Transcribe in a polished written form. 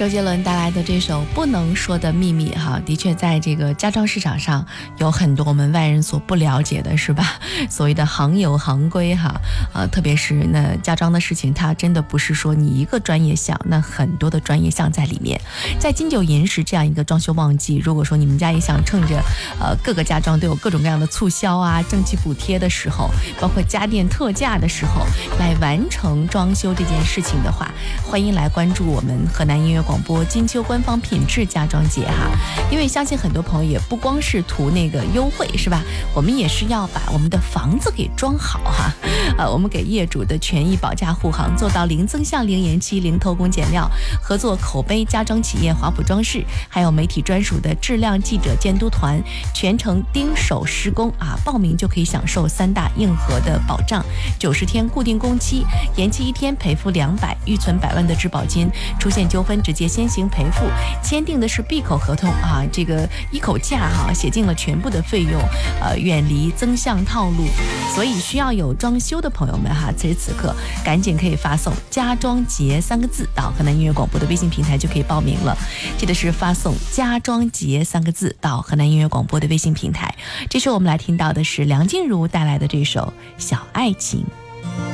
周杰伦带来的这首《不能说的秘密》哈，的确在这个家装市场上有很多我们外人所不了解的，是吧？所谓的行有行规哈，特别是那家装的事情，它真的不是说你一个专业项，那很多的专业项在里面。在金九银十这样一个装修旺季，如果说你们家也想趁着各个家装都有各种各样的促销啊、政企补贴的时候，包括家电特价的时候，来完成装修这件事情的话，欢迎来关注我们河南音乐广播金秋官方品质家装节哈。因为相信很多朋友也不光是图那个优惠，是吧？我们也是要把我们的房子给装好哈。我们给业主的权益保驾护航，做到零增项、零延期、零偷工减料，合作口碑家装企业华普装饰，还有媒体专属的质量记者监督团，全程盯手施工啊！报名就可以享受3大硬核的保障：90天固定工期，延期1天赔付200，预存100万的质保金，出现纠纷直接先行赔付，签订的是闭口合同啊，这个一口价哈，写进了全部的费用，远离增项套路。所以需要有装修的朋友们哈，此时此刻赶紧可以发送家装节3个字到河南音乐广播的微信平台就可以报名了。记得是发送家装节3个字到河南音乐广播的微信平台。这时候我们来听到的是梁静茹带来的这首《小爱情》。